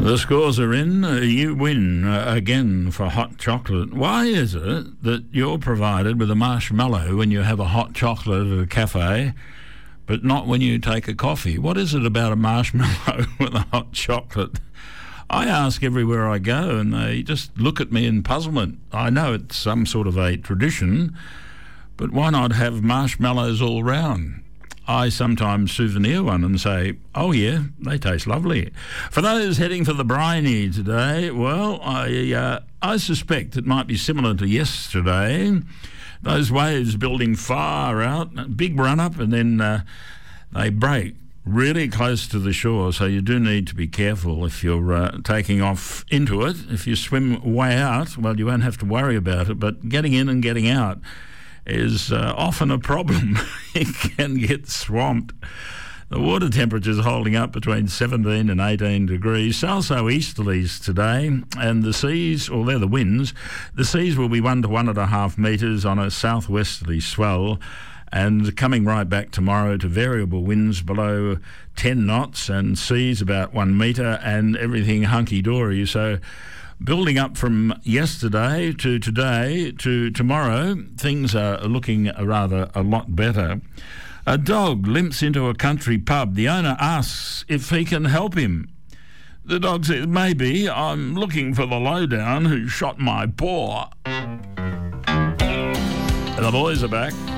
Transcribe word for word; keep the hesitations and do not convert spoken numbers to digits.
The scores are in. Uh, you win uh, again for hot chocolate. Why is it that you're provided with a marshmallow when you have a hot chocolate at a cafe, but not when you take a coffee? What is it about a marshmallow with a hot chocolate? I ask everywhere I go, and they just look at me in puzzlement. I know it's some sort of a tradition, but why not have marshmallows all round? I sometimes souvenir one and say, oh yeah, they taste lovely. For those heading for the briny today, well, I uh, I suspect it might be similar to yesterday. Those waves building far out, big run-up, and then uh, they break really close to the shore, so you do need to be careful if you're uh, taking off into it. If you swim way out, well, you won't have to worry about it, but getting in and getting out is uh, often a problem. It can get swamped. The water temperature is holding up between seventeen and eighteen degrees. So-so easterlies today, and the seas, or they're the winds, the seas will be one to one and a half metres on a southwesterly swell, and coming right back tomorrow to variable winds below ten knots and seas about one metre and everything hunky-dory. So building up from yesterday to today to tomorrow, things are looking rather a lot better. A dog limps into a country pub. The owner asks if he can help him. The dog says, maybe, I'm looking for the lowdown who shot my paw. And the boys are back.